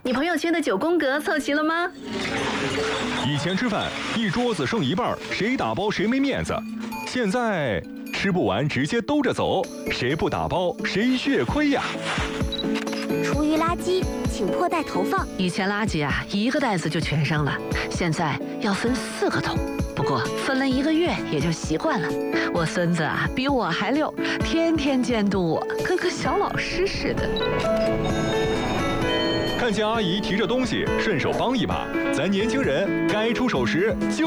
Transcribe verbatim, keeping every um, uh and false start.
你朋友圈的九宫格凑齐了吗？ 以前吃饭一桌子剩一半，谁打包谁没面子。现在吃不完直接兜着走，谁不打包谁血亏呀。 厨余垃圾请破袋投放。 以前垃圾啊，一个袋子就全扔了，现在要分四个桶。不过分了一个月也就习惯了。我孙子啊，比我还溜，天天监督我，跟个小老师似的。 看见阿姨提着东西，顺手帮一把，咱年轻人该出手时就。